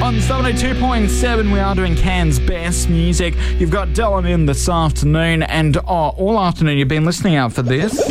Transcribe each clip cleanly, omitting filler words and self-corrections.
On 72.7, we are doing Cairns' best music. You've got Dylan in this afternoon, and all afternoon you've been listening out for this.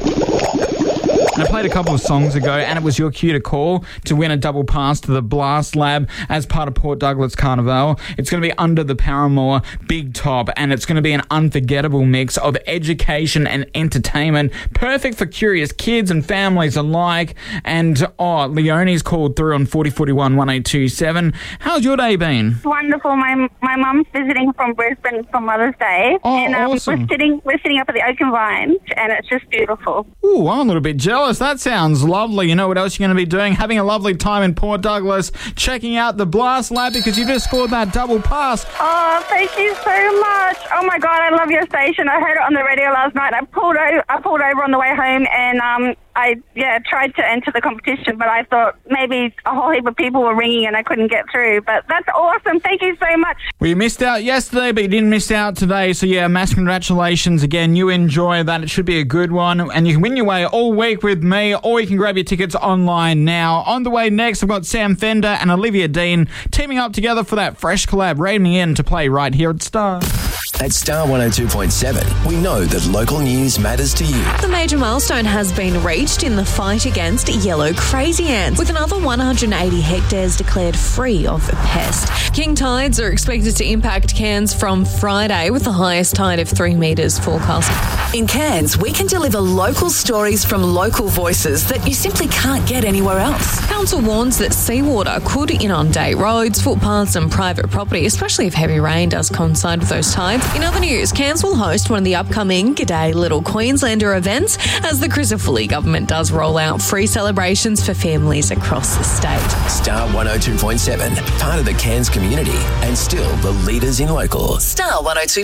I played a couple of songs ago, and it was your cue to call to win a double pass to the Blast Lab as part of Port Douglas Carnival. It's going to be under the Paramore Big Top, and it's going to be an unforgettable mix of education and entertainment, perfect for curious kids and families alike. And Leonie's called through on 4041 1827. How's your day been? Wonderful. My mum's visiting from Brisbane for Mother's Day, and awesome. we're sitting up at the Oaken Vine, and it's just beautiful. Ooh, I'm a little bit jealous. That sounds lovely. You know what else you're going to be doing? Having a lovely time in Port Douglas, checking out the Blast Lab because you just scored that double pass. Oh, thank you so much. Oh my God, I love your station. I heard it on the radio last night. I pulled over on the way home, and I tried to enter the competition, but I thought maybe a whole heap of people were ringing and I couldn't get through. But that's awesome. Thank you so much. Well, you missed out yesterday, but you didn't miss out today. So yeah, mass congratulations again. You enjoy that. It should be a good one. And you can win your way all week with me, or you can grab your tickets online now. On the way next, I've got Sam Fender and Olivia Dean teaming up together for that fresh collab, rating in to play right here at Star. At Star 102.7, we know that local news matters to you. The major milestone has been reached in the fight against yellow crazy ants, with another 180 hectares declared free of the pest. King tides are expected to impact Cairns from Friday, with the highest tide of 3 metres forecast. In Cairns, we can deliver local stories from local voices that you simply can't get anywhere else. Council warns that seawater could inundate roads, footpaths and private property, especially if heavy rain does coincide with those tides. In other news, Cairns will host one of the upcoming G'day Little Queenslander events as the Crisafulli government does roll out free celebrations for families across the state. Star 102.7, part of the Cairns community and still the leaders in local. Star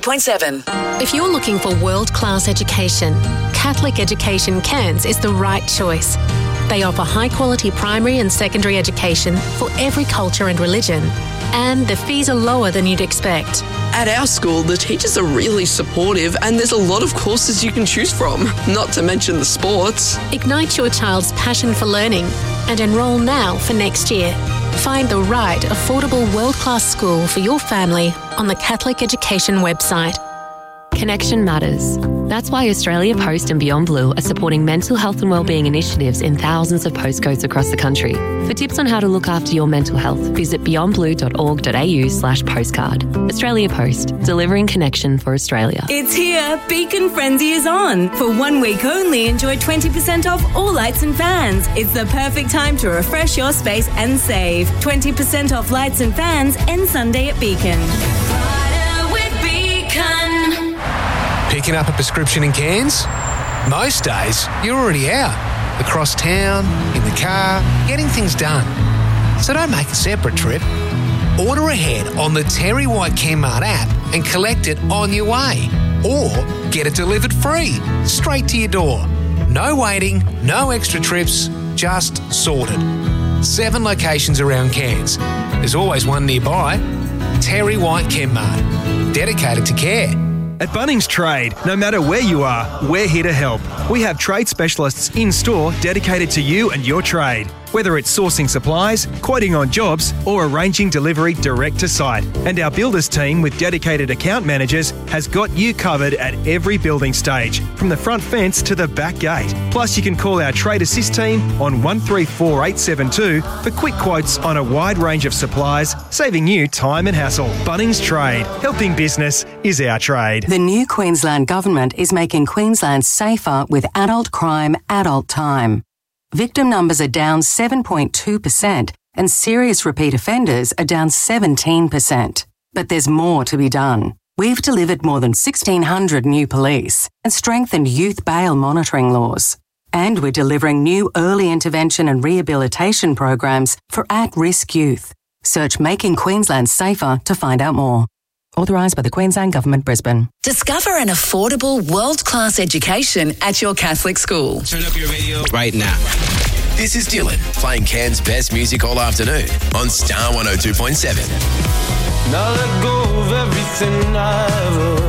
102.7. If you're looking for world-class education, Catholic Education Cairns is the right choice. They offer high-quality primary and secondary education for every culture and religion, and the fees are lower than you'd expect. At our school, the teachers are really supportive and there's a lot of courses you can choose from, not to mention the sports. Ignite your child's passion for learning and enrol now for next year. Find the right, affordable, world-class school for your family on the Catholic Education website. Connection matters. That's why Australia Post and Beyond Blue are supporting mental health and wellbeing initiatives in thousands of postcodes across the country. For tips on how to look after your mental health, visit beyondblue.org.au/postcard. Australia Post, delivering connection for Australia. It's here. Beacon Frenzy is on. For 1 week only, enjoy 20% off all lights and fans. It's the perfect time to refresh your space and save. 20% off lights and fans end Sunday at Beacon. Picking up a prescription in Cairns? Most days, you're already out. Across town, in the car, getting things done. So don't make a separate trip. Order ahead on the Terry White Chemmart app and collect it on your way. Or get it delivered free, straight to your door. No waiting, no extra trips, just sorted. 7 locations around Cairns. There's always one nearby. Terry White Chemmart. Dedicated to care. At Bunnings Trade, no matter where you are, we're here to help. We have trade specialists in-store dedicated to you and your trade. Whether it's sourcing supplies, quoting on jobs, or arranging delivery direct to site. And our builders team with dedicated account managers has got you covered at every building stage, from the front fence to the back gate. Plus, you can call our Trade Assist team on 134872 for quick quotes on a wide range of supplies, saving you time and hassle. Bunnings Trade. Helping business is our trade. The new Queensland Government is making Queensland safer with adult crime, adult time. Victim numbers are down 7.2% and serious repeat offenders are down 17%. But there's more to be done. We've delivered more than 1,600 new police and strengthened youth bail monitoring laws. And we're delivering new early intervention and rehabilitation programs for at-risk youth. Search Making Queensland Safer to find out more. Authorised by the Queensland Government, Brisbane. Discover an affordable, world-class education at your Catholic school. Turn up your radio right now. This is Dylan playing Cairns' best music all afternoon on Star 102.7. Now let go of everything I ever